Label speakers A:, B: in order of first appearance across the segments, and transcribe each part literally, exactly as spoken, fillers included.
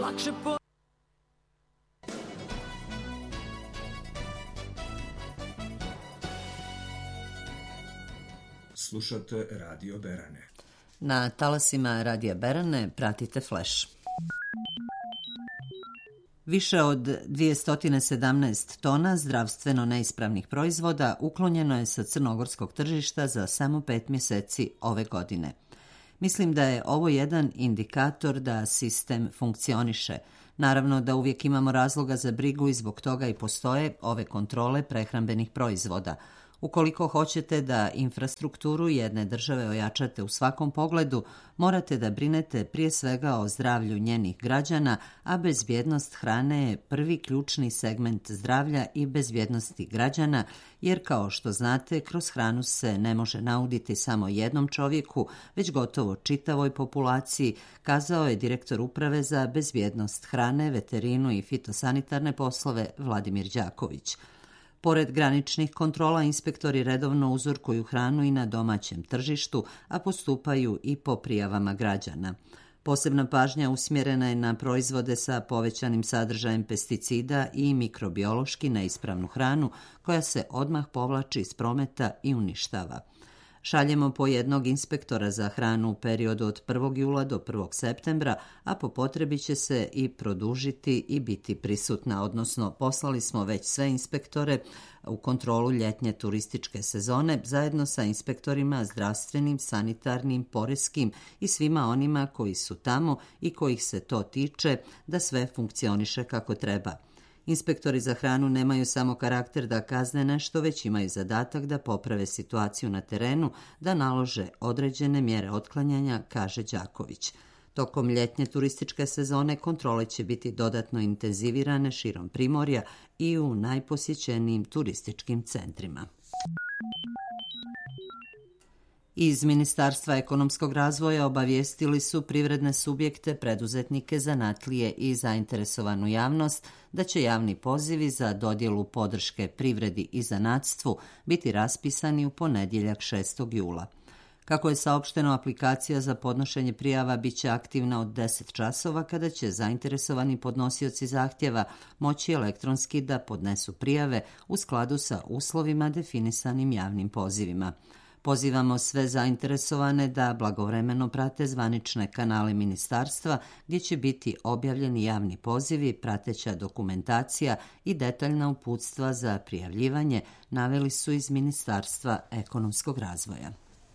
A: lakše po...
B: Slušate Radio Berane.
C: Na talasima Radija Berane pratite Flash. Više od dvjesto sedamnaest tona zdravstveno neispravnih proizvoda uklonjeno je sa crnogorskog tržišta za samo pet mjeseci ove godine. Mislim da je ovo jedan indikator da sistem funkcioniše. Naravno da uvijek imamo razloga za brigu i zbog toga i postoje ove kontrole prehrambenih proizvoda. Ukoliko hoćete da infrastrukturu jedne države ojačate u svakom pogledu, morate da brinete prije svega o zdravlju njenih građana, a bezbjednost hrane je prvi ključni segment zdravlja i bezbjednosti građana, jer kao što znate, kroz hranu se ne može nauditi samo jednom čovjeku, već gotovo čitavoj populaciji, kazao je direktor Uprave za bezbjednost hrane, veterinu i fitosanitarne poslove Vladimir Đaković. Pored graničnih kontrola, inspektori redovno uzorkuju hranu i na domaćem tržištu, a postupaju i po prijavama građana. Posebna pažnja usmjerena je na proizvode sa povećanim sadržajem pesticida i mikrobiološki neispravnu hranu, koja se odmah povlači iz prometa i uništava. Šaljemo po jednog inspektora za hranu u periodu od prvog jula do prvog septembra, a po potrebi će se i produžiti i biti prisutna, odnosno poslali smo već sve inspektore u kontrolu ljetnje turističke sezone zajedno sa inspektorima zdravstvenim, sanitarnim, poreskim i svima onima koji su tamo i kojih se to tiče da sve funkcioniše kako treba. Inspektori za hranu nemaju samo karakter da kazne nešto, već imaju zadatak da poprave situaciju na terenu, da nalože određene mjere otklanjanja, kaže Đaković. Tokom ljetnje turističke sezone kontrole će biti dodatno intenzivirane širom Primorja i u najposjećenijim turističkim centrima. Iz Ministarstva ekonomskog razvoja obavijestili su privredne subjekte, preduzetnike, zanatlije i zainteresovanu javnost da će javni pozivi za dodjelu podrške privredi i zanatstvu biti raspisani u ponedjeljak šestog jula. Kako je saopšteno, aplikacija za podnošenje prijava bit će aktivna od deset časova, kada će zainteresovani podnosioci zahtjeva moći elektronski da podnesu prijave u skladu sa uslovima definisanim javnim pozivima. Pozivamo sve zainteresovane da blagovremeno prate zvanične kanale ministarstva, gdje će biti objavljeni javni pozivi, prateća dokumentacija i detaljna uputstva za prijavljivanje, naveli su iz Ministarstva ekonomskog razvoja.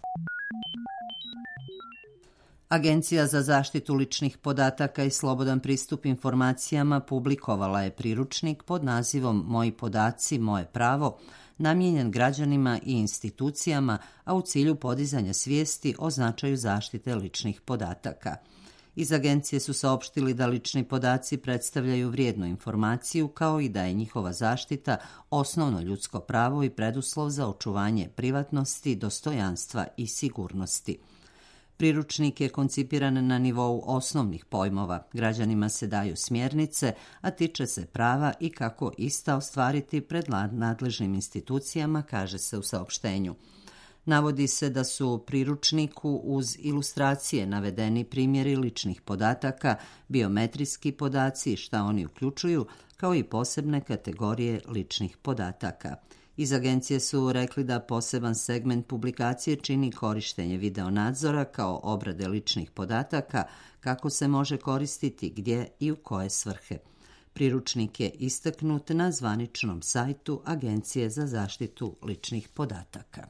C: Agencija za zaštitu ličnih podataka i slobodan pristup informacijama publikovala je priručnik pod nazivom Moji podaci, moje pravo, namijenjen građanima i institucijama, a u cilju podizanja svijesti o značaju zaštite ličnih podataka. Iz agencije su saopštili da lični podaci predstavljaju vrijednu informaciju, kao i da je njihova zaštita osnovno ljudsko pravo i preduslov za očuvanje privatnosti, dostojanstva i sigurnosti. Priručnik je koncipiran na nivou osnovnih pojmova. Građanima se daju smjernice, a tiče se prava i kako ista ostvariti pred nadležnim institucijama, kaže se u saopštenju. Navodi se da su u priručniku uz ilustracije navedeni primjeri ličnih podataka, biometrijski podaci i šta oni uključuju, kao i posebne kategorije ličnih podataka. Iz agencije su rekli da poseban segment publikacije čini korištenje videonadzora kao obrade ličnih podataka, kako se može koristiti, gdje i u koje svrhe. Priručnik je istaknut na zvaničnom sajtu Agencije za zaštitu ličnih podataka.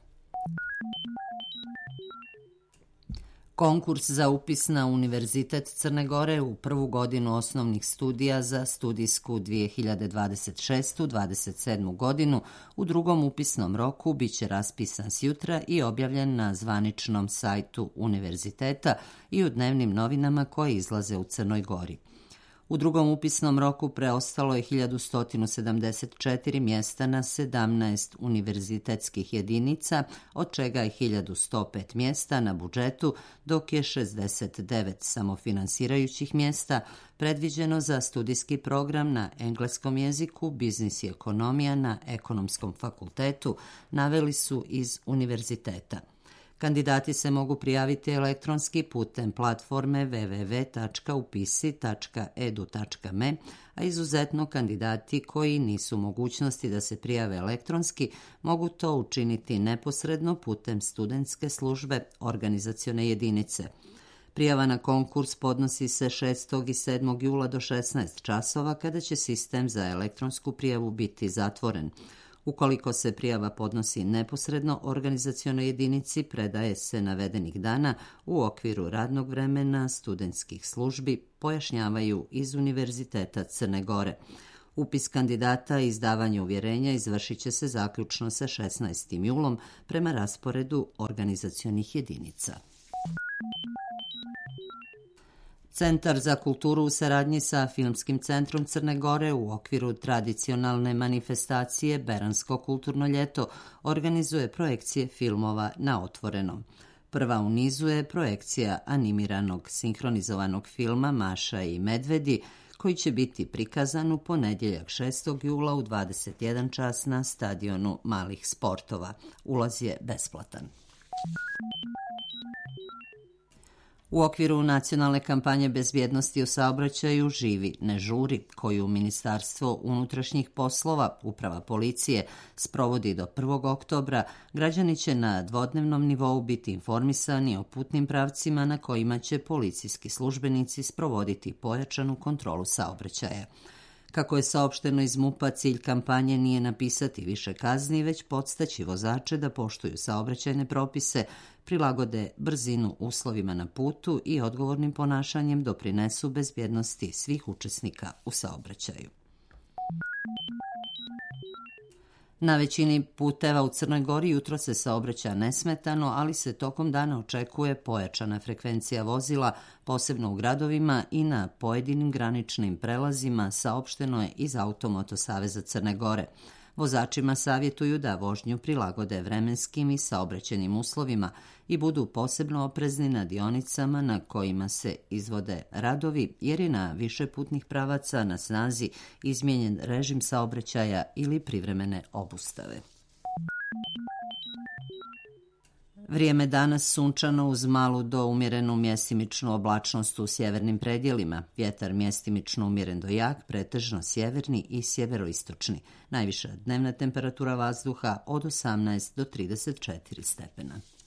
C: Konkurs za upis na Univerzitet Crne Gore u prvu godinu osnovnih studija za studijsku dvije hiljade dvadeset šeste dvadeset sedme. godinu u drugom upisnom roku bit će raspisan sjutra i objavljen na zvaničnom sajtu univerziteta i u dnevnim novinama koje izlaze u Crnoj Gori. U drugom upisnom roku preostalo je hiljadu sto sedamdeset četiri mjesta na sedamnaest univerzitetskih jedinica, od čega je hiljadu sto pet mjesta na budžetu, dok je šezdeset devet samofinansirajućih mjesta predviđeno za studijski program na engleskom jeziku, biznis i ekonomija na ekonomskom fakultetu, naveli su iz univerziteta. Kandidati se mogu prijaviti elektronski putem platforme w w w tačka upisi tačka e d u tačka m e, a izuzetno kandidati koji nisu u mogućnosti da se prijave elektronski mogu to učiniti neposredno putem studentske službe organizacione jedinice. Prijava na konkurs podnosi se šestog i sedmog jula do šesnaest časova kada će sistem za elektronsku prijavu biti zatvoren. Ukoliko se prijava podnosi neposredno organizacionoj jedinici, predaje se navedenih dana u okviru radnog vremena studentskih službi, pojašnjavaju iz Univerziteta Crne Gore. Upis kandidata i izdavanje uvjerenja izvršit će se zaključno sa šesnaestim julom prema rasporedu organizacionih jedinica. Centar za kulturu u saradnji sa Filmskim centrom Crne Gore u okviru tradicionalne manifestacije Beransko kulturno ljeto organizuje projekcije filmova na otvorenom. Prva u nizu je projekcija animiranog sinhronizovanog filma Maša i medvedi, koji će biti prikazan u ponedjeljak šestog jula u dvadeset jedan čas na stadionu malih sportova. Ulaz je besplatan. U okviru nacionalne kampanje bezbjednosti u saobraćaju Živi, ne žuri, koju Ministarstvo unutrašnjih poslova, uprava policije, sprovodi do prvog oktobra, građani će na dvodnevnom nivou biti informisani o putnim pravcima na kojima će policijski službenici sprovoditi pojačanu kontrolu saobraćaja. Kako je saopšteno iz MUP-a, cilj kampanje nije napisati više kazni, već podstaći vozače da poštuju saobraćajne propise, prilagode brzinu uslovima na putu i odgovornim ponašanjem doprinesu bezbjednosti svih učesnika u saobraćaju. Na većini puteva u Crnoj Gori jutro se saobraća nesmetano, ali se tokom dana očekuje pojačana frekvencija vozila, posebno u gradovima i na pojedinim graničnim prelazima, saopšteno je iz Automoto saveza Crne Gore. Vozačima savjetuju da vožnju prilagode vremenskim i saobraćajnim uslovima i budu posebno oprezni na dionicama na kojima se izvode radovi, jer je na više putnih pravaca na snazi izmijenjen režim saobraćaja ili privremene obustave. Vrijeme danas sunčano uz malu do umjerenu mjestimičnu oblačnost u sjevernim predjelima. Vjetar mjestimično umjeren do jak, pretežno sjeverni i sjeveroistočni. Najviša dnevna temperatura vazduha od osamnaest do trideset četiri stepena.